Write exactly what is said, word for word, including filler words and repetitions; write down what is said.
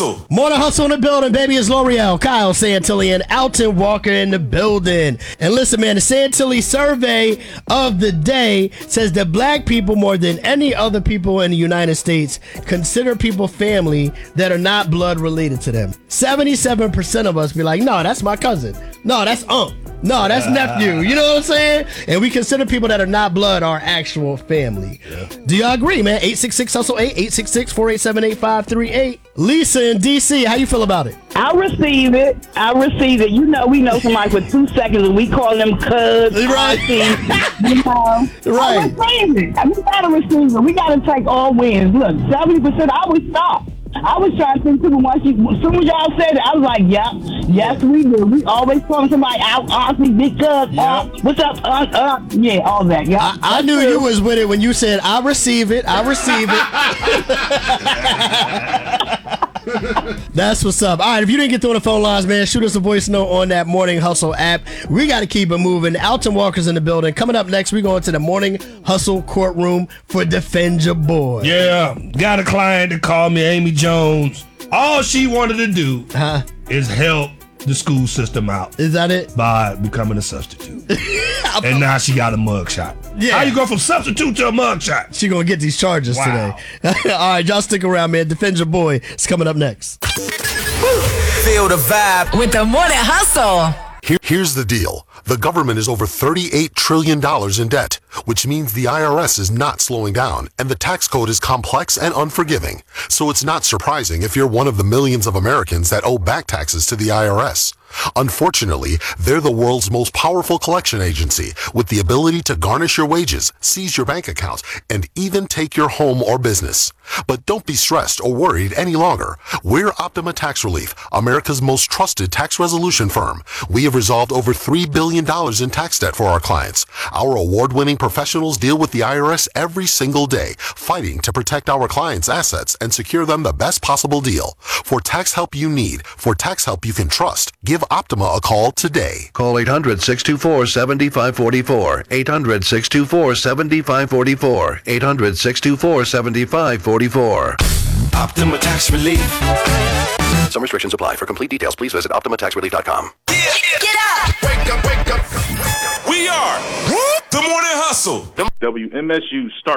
Hustle. Morning Hustle in the building, baby. It's L'Oreal, Kyle Santilli, and Alton Walker in the building. And listen, man, the Santilli survey of the day says that black people, more than any other people in the United States, consider people family that are not blood related to them. seventy-seven percent of us be like, no, that's my cousin. No, that's uncle. No, that's nephew. You know what I'm saying? And we consider people that are not blood our actual family. Yeah. Do y'all agree, man? eight six six hustle eight, eight six six, four eight seven, eight five three eight. Lisa in D C, how you feel about it? I receive it. I receive it. You know, we know somebody for two seconds and we call them cuz. Right. You know. Right. I receive it. We gotta receive it. We gotta take all wins. Look, seventy percent, I always stop. I was trying to think too, but once you, as soon as y'all said it, I was like, yeah, yes, we do. We always calling somebody out, auntie, big cuz, yeah. uh, what's up, uh, uh, yeah, all that. Yeah. I, I knew true. You was with it when you said, I receive it, I receive it. That's what's up. All right, if you didn't get through on the phone lines, man, shoot us a voice note on that Morning Hustle app. We got to keep it moving. Alton Walker's in the building. Coming up next, we're going to the Morning Hustle courtroom for Defend Your Boy. Yeah, got a client that called me, Amy Jones. All she wanted to do huh? is help the school system out. Is that it? By becoming a substitute. And now she got a mugshot. Yeah. How you go from substitute to a mugshot? She gonna get these charges wow. today. All right, y'all stick around, man. Defend Your Boy. It's coming up next. Feel the vibe with the Morning Hustle. Here, here's the deal. The government is over thirty-eight trillion dollars in debt, which means the I R S is not slowing down, and the tax code is complex and unforgiving. So it's not surprising if you're one of the millions of Americans that owe back taxes to the I R S. Unfortunately, they're the world's most powerful collection agency with the ability to garnish your wages, seize your bank accounts, and even take your home or business. But don't be stressed or worried any longer. We're Optima Tax Relief, America's most trusted tax resolution firm. We have resolved over three billion dollars in tax debt for our clients. Our award-winning professionals deal with the I R S every single day, fighting to protect our clients' assets and secure them the best possible deal. For tax help you need, for tax help you can trust, give Optima a call today. Call eight hundred, six two four, seven five four four. eight hundred, six two four, seven five four four. eight hundred, six two four, seven five four four. Optima Tax Relief. Some restrictions apply. For complete details, please visit optima tax relief dot com. Yeah. Get up! Wake up, wake up. We are the Morning Hustle. W M S U start.